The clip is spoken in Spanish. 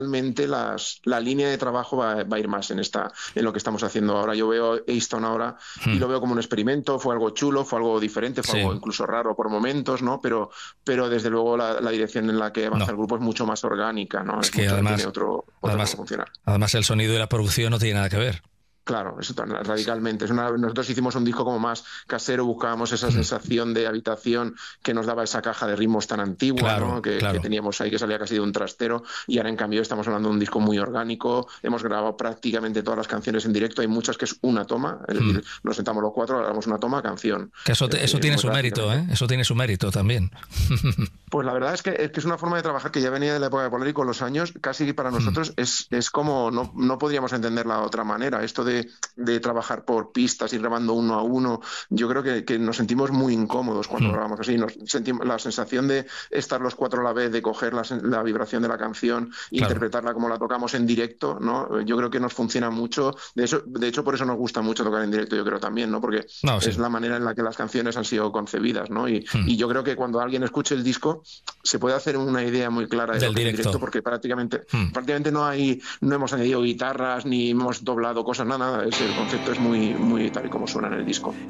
realmente la línea de trabajo va a ir más en lo que estamos haciendo ahora. Yo veo Easton ahora y Mm, lo veo como un experimento, fue algo chulo, fue algo diferente, fue algo sí, incluso raro por momentos, ¿no? Pero desde luego la dirección en la que avanza no. el grupo es mucho más orgánica, ¿no? Es que Tiene además, otra forma de funcionar. además el sonido y la producción no tienen nada que ver. Claro, eso radicalmente. Nosotros hicimos un disco como más casero, buscábamos esa Mm, sensación de habitación que nos daba esa caja de ritmos tan antigua, claro, ¿no? Que claro. teníamos ahí, que salía casi de un trastero, y ahora en cambio estamos hablando de un disco muy orgánico. Hemos grabado prácticamente todas las canciones en directo, hay muchas que es una toma, es Mm. decir, nos sentamos los cuatro, grabamos una toma, canción, Que eso, es eso decir, tiene muy su mérito, rápidamente. ¿eh? Eso tiene su mérito también. Pues la verdad es que es una forma de trabajar que ya venía de la época de Polar y con los años casi para Mm, nosotros es como no podríamos entenderla de otra manera. Esto de trabajar por pistas y grabando uno a uno, yo creo que nos sentimos muy incómodos cuando mm. grabamos así. Nos sentimos la sensación de estar los cuatro a la vez, de coger la vibración de la canción, Claro. interpretarla como la tocamos en directo, ¿no? Yo creo que nos funciona mucho. De hecho, por eso nos gusta mucho tocar en directo, yo creo también, ¿no? Porque No, es sí. la manera en la que las canciones han sido concebidas, ¿no? Mm. Y yo creo que cuando alguien escuche el disco se puede hacer una idea muy clara de lo Del que es en directo. directo porque Mm. prácticamente no hemos añadido guitarras ni hemos doblado cosas, nada, nada. El concepto es muy, muy tal y como suena en el disco.